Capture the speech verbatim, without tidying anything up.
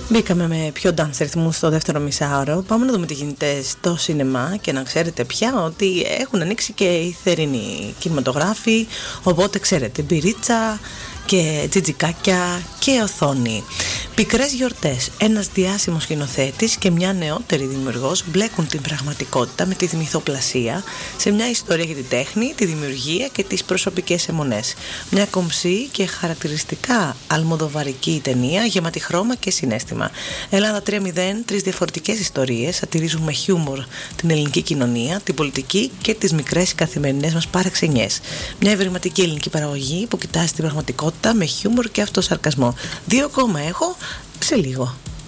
Μπήκαμε με πιο dance ρυθμούς στο δεύτερο μισάωρο. Πάμε να δούμε τι γίνεται στο σινεμά και να ξέρετε πια ότι έχουν ανοίξει και οι θερινοί κινηματογράφοι. Οπότε ξέρετε, μπυρίτσα και τζιτζικάκια και οθόνη. Πικρές γιορτές. Ένας διάσημος σκηνοθέτης και μια νεότερη δημιουργός μπλέκουν την πραγματικότητα με τη μυθοπλασία σε μια ιστορία για τη τέχνη, τη δημιουργία και τις προσωπικές αιμονές. Μια κομψή και χαρακτηριστικά αλμοδοβαρική ταινία γεμάτη χρώμα και συναίσθημα. Ελλάδα τρία μηδέν, τρεις διαφορετικές ιστορίες σατιρίζουν με χιούμορ την ελληνική κοινωνία, την πολιτική και τις μικρές καθημερινές μας παραξενιές. Μια ευρηματική ελληνική παραγωγή που κοιτάζει την πραγματικότητα με χιούμορ και αυτοσαρκασμό. Δύο ακόμα έχω σε λίγο.